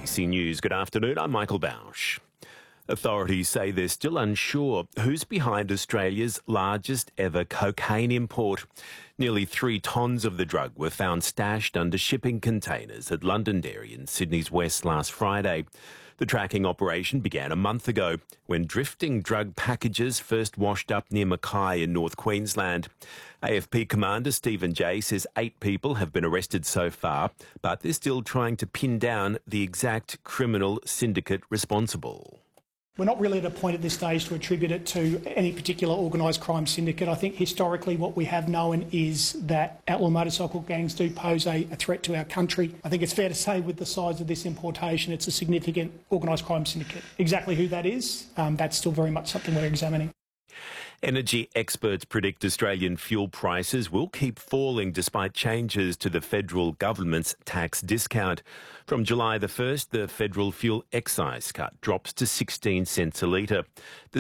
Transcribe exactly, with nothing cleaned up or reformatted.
C News. Good afternoon, I'm Michael Bausch. Authorities say they're still unsure who's behind Australia's largest ever cocaine import. Nearly three tonnes of the drug were found stashed under shipping containers at Londonderry in Sydney's west last Friday. The tracking operation began a month ago when drifting drug packages first washed up near Mackay in North Queensland. A F P commander Stephen Jay says eight people have been arrested so far, but they're still trying to pin down the exact criminal syndicate responsible. We're not really at a point at this stage to attribute it to any particular organised crime syndicate. I think historically what we have known is that outlaw motorcycle gangs do pose a, a threat to our country. I think it's fair to say with the size of this importation, it's a significant organised crime syndicate. Exactly who that is, um, that's still very much something we're examining. Energy experts predict Australian fuel prices will keep falling despite changes to the federal government's tax discount. From July the first, the federal fuel excise cut drops to sixteen cents a litre. The